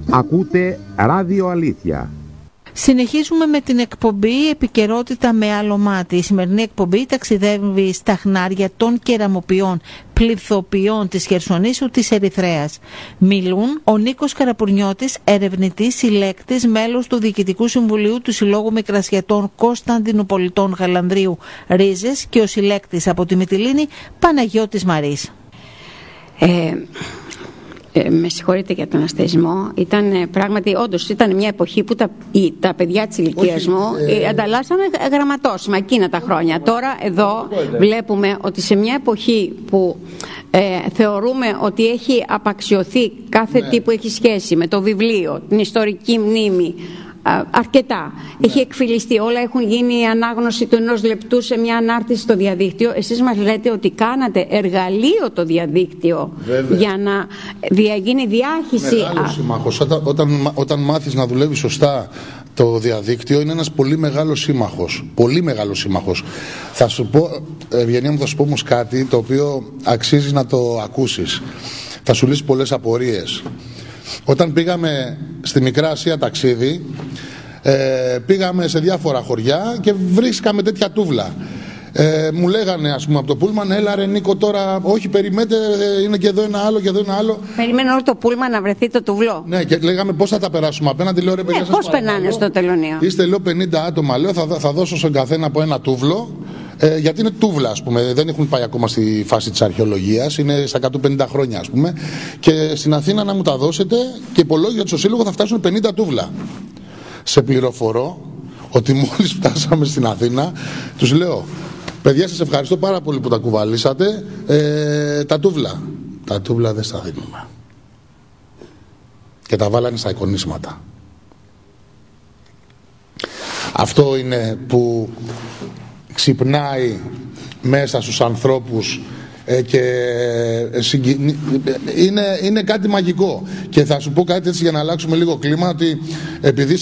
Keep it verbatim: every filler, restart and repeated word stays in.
Ακούτε Ράδιο Αλήθεια. Συνεχίζουμε με την εκπομπή «Επικαιρότητα με άλλο μάτι». Η σημερινή εκπομπή ταξιδεύει στα χνάρια των κεραμοποιών, πληθοποιών της Χερσονήσου της Ερυθρέας. Μιλούν ο Νίκος Καραπουρνιώτης, ερευνητής, συλλέκτης, μέλος του Διοικητικού Συμβουλίου του Συλλόγου Μικρασιατών Κωνσταντινουπολιτών Γαλανδρίου Ρίζες και ο συλλέκτης από τη Μυτιλήνη Παναγιώτης Μαρής. Ε... Ε, με συγχωρείτε για τον αστεισμό. Ήταν ε, πράγματι, όντως ήταν μια εποχή που τα, η, τα παιδιά της ηλικίας μου ε, ανταλλάσσαμε γραμματόσημα εκείνα τα χρόνια. Τώρα εδώ βλέπουμε ότι σε μια εποχή που ε, θεωρούμε ότι έχει απαξιωθεί κάθε ναι. τι που έχει σχέση με το βιβλίο, την ιστορική μνήμη, αρκετά. Ναι. Έχει εκφυλιστεί. Όλα έχουν γίνει η ανάγνωση του ενός λεπτού σε μια ανάρτηση στο διαδίκτυο. Εσείς μας λέτε ότι κάνατε εργαλείο το διαδίκτυο Βέβαια. για να διαγίνει διάχυση. Μεγάλος σύμμαχος. Όταν, όταν, όταν μάθεις να δουλεύεις σωστά το διαδίκτυο, είναι ένας πολύ μεγάλος σύμμαχος. Πολύ μεγάλος σύμμαχος. Θα σου πω, Ευγενία μου, θα σου πω όμως κάτι το οποίο αξίζει να το ακούσεις. Θα σου λύσει πολλές απορίες. Όταν πήγαμε στη Μικρά Ασία ταξίδι, ε, πήγαμε σε διάφορα χωριά και βρίσκαμε τέτοια τούβλα. Ε, μου λέγανε, ας πούμε, από το πούλμαν, έλα ρε Νίκο τώρα, όχι περιμένετε, είναι και εδώ ένα άλλο και εδώ ένα άλλο. Περιμένω όλο το πούλμαν να βρεθεί το τουβλό. Ναι, και λέγαμε πώς θα τα περάσουμε απέναντι, λέω ρε παιδιά, ναι, πώς περνάνε στο τελωνίο. Είστε, λέω, πενήντα άτομα, λέω, θα, θα δώσω στον καθένα από ένα τούβλο. Ε, γιατί είναι τούβλα, ας πούμε, δεν έχουν πάει ακόμα στη φάση της αρχαιολογίας, είναι στα εκατόν πενήντα χρόνια, ας πούμε, και στην Αθήνα να μου τα δώσετε και υπολόγια στο σύλλογο θα φτάσουν πενήντα τούβλα. Σε πληροφορώ ότι μόλις φτάσαμε στην Αθήνα, τους λέω, παιδιά, σας ευχαριστώ πάρα πολύ που τα κουβαλήσατε, ε, τα τούβλα. Τα τούβλα δεν στα δίνουμε. Και τα βάλανε στα εικονίσματα. Αυτό είναι που ξυπνάει μέσα στους ανθρώπους ε, και ε, συγκι... είναι, είναι κάτι μαγικό. Και θα σου πω κάτι έτσι για να αλλάξουμε λίγο κλίμα, ότι επειδή